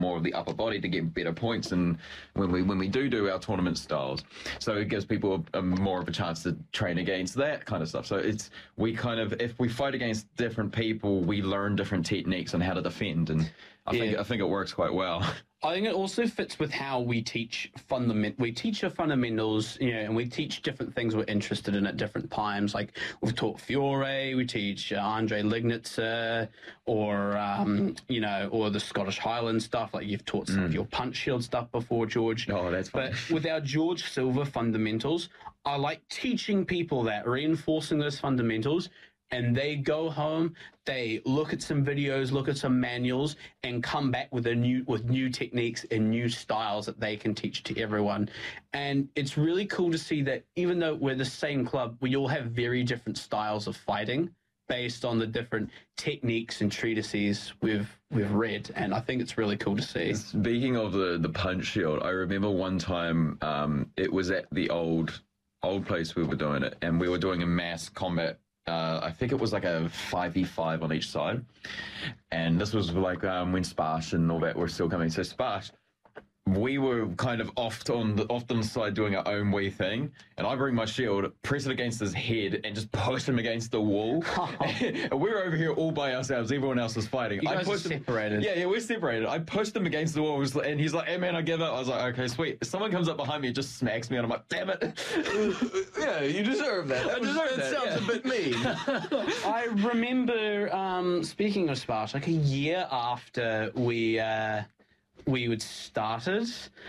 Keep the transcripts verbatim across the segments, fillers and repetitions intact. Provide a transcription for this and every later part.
more of the upper body to get better points, and when we when we do do our tournament styles, so it gives people a, a more of a chance to train against that kind of stuff. So it's we kind of if we fight against different people, we learn different techniques on how to defend, and I yeah. think I think it works quite well. I think it also fits with how we teach fundament. We teach our fundamentals, you know, and we teach different things we're interested in at different times. Like we've taught Fiore, we teach uh, Andre Lignitzer, or um, you know, or the Scottish Highland stuff. Like you've taught some mm. of your punch shield stuff before, George. Oh, that's fun. But with our George Silver fundamentals, I like teaching people that, reinforcing those fundamentals. And they go home, they look at some videos, look at some manuals, and come back with a new with new techniques and new styles that they can teach to everyone. And it's really cool to see that even though we're the same club, we all have very different styles of fighting based on the different techniques and treatises we've we've read. And I think it's really cool to see. Speaking of the the punch shield, I remember one time um, it was at the old old place we were doing it, and we were doing a mass combat. Uh, I think it was like a five v five on each side. And this was like um, when Sparsh and all that were still coming. So Sparsh, we were kind of off on the off the side doing our own wee thing. And I bring my shield, press it against his head, and just push him against the wall. And we were over here all by ourselves. Everyone else was fighting. You guys I pushed are separated. Him, yeah, yeah, we're separated. I pushed him against the wall, and he's like, hey, man, I give up. I was like, okay, sweet. Someone comes up behind me and just smacks me, and I'm like, damn it. Yeah, you deserve that. I deserve that. that. Sounds Yeah. a bit mean. I remember, um, speaking of Sparsh, like a year after we uh, we would started,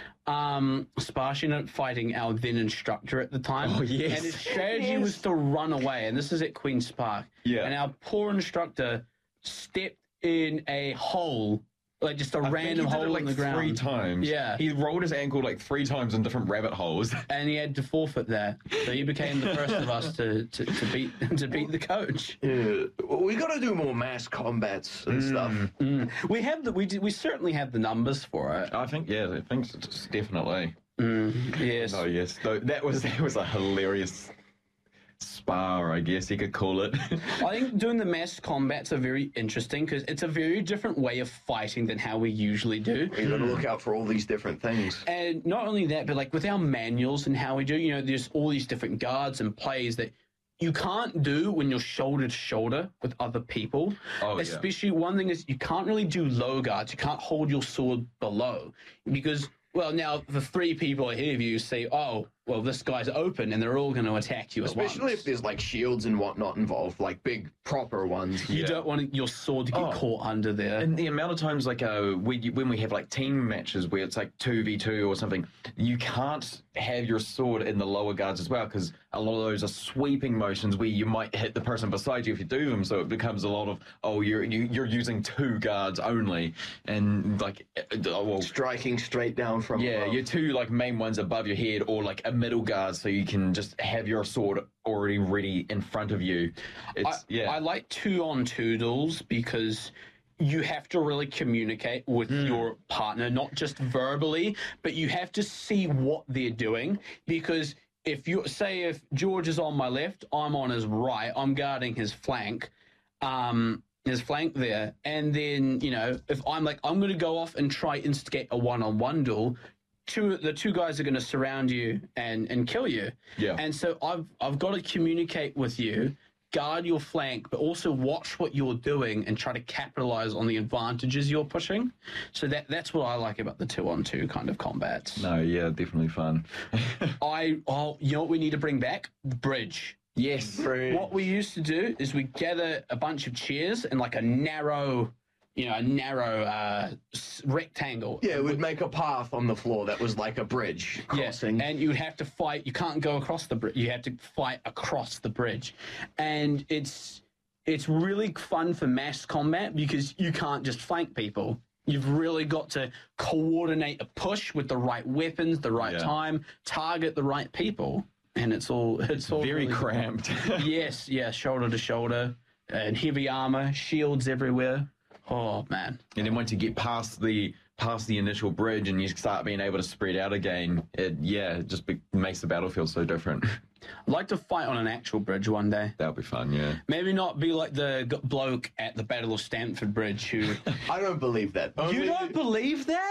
um, Sparsh ended up fighting our then instructor at the time. Oh, yes. And his strategy Yes. was to run away, and this is at Queen's Park. Yeah. And our poor instructor stepped in a hole, like just a I random think he did hole it like in the ground. three times. Yeah. He rolled his ankle like three times in different rabbit holes. And he had to forfeit that. So he became the first of us to, to, to beat to beat the coach. Yeah. Well, we got to do more mass combats and stuff. Mm. We have the we do, we certainly have the numbers for it. I think, yeah, I think it's definitely. Mm, yes. Oh, yes. No, that was that was a hilarious spar, I guess you could call it. I think doing the mass combats are very interesting because it's a very different way of fighting than how we usually do. You got to look out for all these different things. And not only that, but like with our manuals and how we do, you know, there's all these different guards and plays that you can't do when you're shoulder to shoulder with other people. Oh, yeah. Especially one thing is you can't really do low guards. You can't hold your sword below because, well, now the three people ahead of you say, oh, well, this guy's open and they're all going to attack you at once. Especially if there's like shields and whatnot involved, like big proper ones. You Yeah. don't want your sword to get Oh. caught under there. And the amount of times, like, uh, we, when we have, like, team matches where it's, like, two v two or something, you can't have your sword in the lower guards as well, because a lot of those are sweeping motions where you might hit the person beside you if you do them, so it becomes a lot of, oh, you're you, you're using two guards only, and, like, uh, well... Striking straight down from Yeah, above. your two, like, main ones above your head, or, like, a middle guard, so you can just have your sword already ready in front of you. It's, I, yeah. I like two on two duels because you have to really communicate with your partner, not just verbally, but you have to see what they're doing. Because if you say, if George is on my left, I'm on his right, I'm guarding his flank, um, his flank there. And then, you know, if I'm like, I'm going to go off and try instigate a one-on-one duel, two the two guys are going to surround you and and kill you. Yeah. And so I've I've got to communicate with you, guard your flank, but also watch what you're doing and try to capitalize on the advantages you're pushing. So that that's what I like about the two on two kind of combats. No, yeah, definitely fun. I oh you know what we need to bring back? Bridge. Yes. What we used to do is we gather a bunch of chairs in like a narrow, you know, a narrow uh, s- rectangle. Yeah, it would make a path on the floor that was like a bridge Yes, crossing. and you would have to fight. You can't go across the bridge. You have to fight across the bridge, and it's it's really fun for mass combat because you can't just flank people. You've really got to coordinate a push with the right weapons, the right Yeah. time, target the right people, and it's all it's all Very really cramped. yes, yeah, shoulder to shoulder, and heavy armor, shields everywhere. Oh man. And then once you get past the past the initial bridge and you start being able to spread out again, it yeah, it just be, makes the battlefield so different. I'd like to fight on an actual bridge one day. That'll be fun, yeah. Maybe not be like the g- bloke at the Battle of Stamford Bridge who... I don't believe that. You Only- don't believe that?